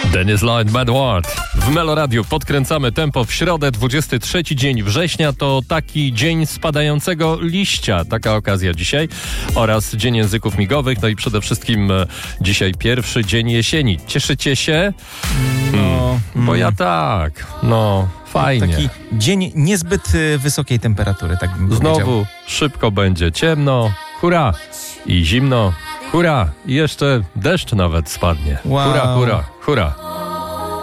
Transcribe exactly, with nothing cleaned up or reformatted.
Dennis Lloyd, Bad Word. W Meloradiu podkręcamy tempo w środę, dwudziesty trzeci dzień września. To taki dzień spadającego liścia. Taka okazja dzisiaj. Oraz Dzień Języków Migowych. No i przede wszystkim e, dzisiaj pierwszy dzień jesieni. Cieszycie się? No, mm, bo ja tak. No, fajnie. Taki dzień niezbyt y, wysokiej temperatury, tak bym powiedział. Znowu szybko będzie ciemno. Hurra! I zimno. Hurra! I jeszcze deszcz nawet spadnie. Wow. Hurra, hurra, hurra.